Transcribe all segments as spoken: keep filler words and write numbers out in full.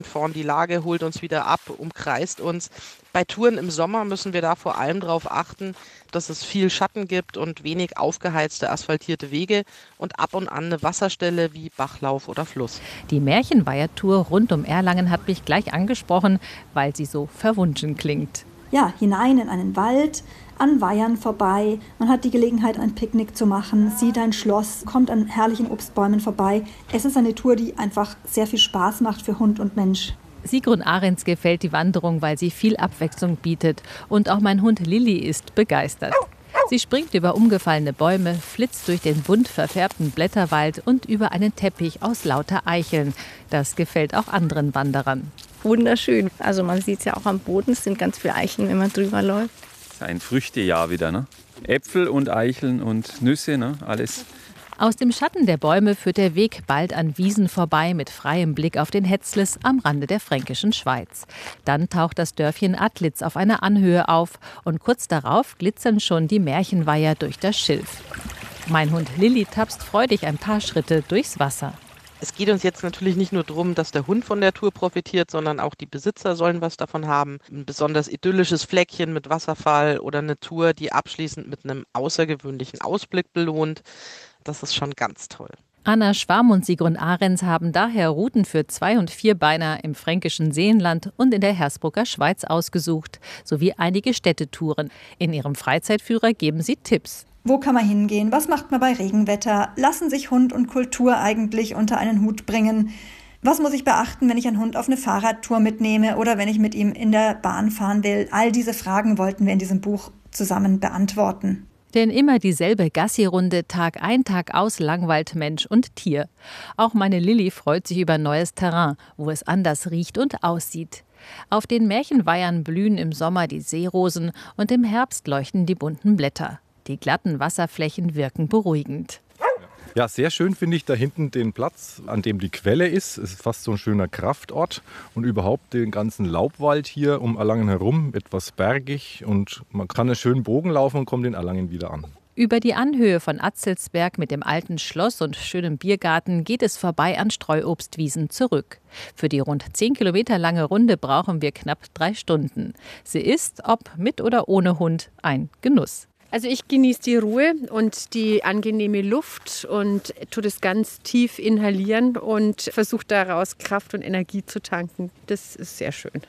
Vorn die Lage holt uns wieder ab, umkreist uns. Bei Touren im Sommer müssen wir da vor allem darauf achten, dass es viel Schatten gibt und wenig aufgeheizte, asphaltierte Wege und ab und an eine Wasserstelle wie Bachlauf oder Fluss. Die Märchenweiher-Tour rund um Erlangen hat mich gleich angesprochen, weil sie so verwunschen klingt. Ja, hinein in einen Wald, an Weihern vorbei. Man hat die Gelegenheit, ein Picknick zu machen, sieht ein Schloss, kommt an herrlichen Obstbäumen vorbei. Es ist eine Tour, die einfach sehr viel Spaß macht für Hund und Mensch. Sigrun Ahrens gefällt die Wanderung, weil sie viel Abwechslung bietet. Und auch mein Hund Lilli ist begeistert. Sie springt über umgefallene Bäume, flitzt durch den bunt verfärbten Blätterwald und über einen Teppich aus lauter Eicheln. Das gefällt auch anderen Wanderern. Wunderschön. Also man sieht es ja auch am Boden, es sind ganz viele Eicheln, wenn man drüber läuft. Ein Früchtejahr wieder, ne? Äpfel und Eicheln und Nüsse, ne? Alles. Aus dem Schatten der Bäume führt der Weg bald an Wiesen vorbei mit freiem Blick auf den Hetzles am Rande der fränkischen Schweiz. Dann taucht das Dörfchen Attlitz auf einer Anhöhe auf und kurz darauf glitzern schon die Märchenweiher durch das Schilf. Mein Hund Lilli tapst freudig ein paar Schritte durchs Wasser. Es geht uns jetzt natürlich nicht nur darum, dass der Hund von der Tour profitiert, sondern auch die Besitzer sollen was davon haben. Ein besonders idyllisches Fleckchen mit Wasserfall oder eine Tour, die abschließend mit einem außergewöhnlichen Ausblick belohnt. Das ist schon ganz toll. Anna Schwarm und Sigrun Ahrens haben daher Routen für Zwei- und Vierbeiner im fränkischen Seenland und in der Hersbrucker Schweiz ausgesucht, sowie einige Städtetouren. In ihrem Freizeitführer geben sie Tipps. Wo kann man hingehen? Was macht man bei Regenwetter? Lassen sich Hund und Kultur eigentlich unter einen Hut bringen? Was muss ich beachten, wenn ich einen Hund auf eine Fahrradtour mitnehme oder wenn ich mit ihm in der Bahn fahren will? All diese Fragen wollten wir in diesem Buch zusammen beantworten. Denn immer dieselbe Gassi-Runde, Tag ein, Tag aus, langweilt Mensch und Tier. Auch meine Lilli freut sich über neues Terrain, wo es anders riecht und aussieht. Auf den Märchenweihern blühen im Sommer die Seerosen und im Herbst leuchten die bunten Blätter. Die glatten Wasserflächen wirken beruhigend. Ja, sehr schön finde ich da hinten den Platz, an dem die Quelle ist. Es ist fast so ein schöner Kraftort und überhaupt den ganzen Laubwald hier um Erlangen herum, etwas bergig und man kann einen schönen Bogen laufen und kommt in Erlangen wieder an. Über die Anhöhe von Atzelsberg mit dem alten Schloss und schönem Biergarten geht es vorbei an Streuobstwiesen zurück. Für die rund zehn Kilometer lange Runde brauchen wir knapp drei Stunden. Sie ist, ob mit oder ohne Hund, ein Genuss. Also ich genieße die Ruhe und die angenehme Luft und tue das ganz tief inhalieren und versuche daraus Kraft und Energie zu tanken. Das ist sehr schön.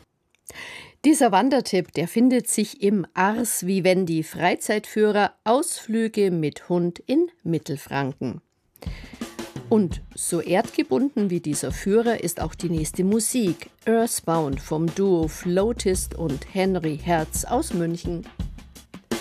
Dieser Wandertipp, der findet sich im Ars Vivendi Freizeitführer Ausflüge mit Hund in Mittelfranken. Und so erdgebunden wie dieser Führer ist auch die nächste Musik. Earthbound vom Duo Flautist und Henry Herz aus München.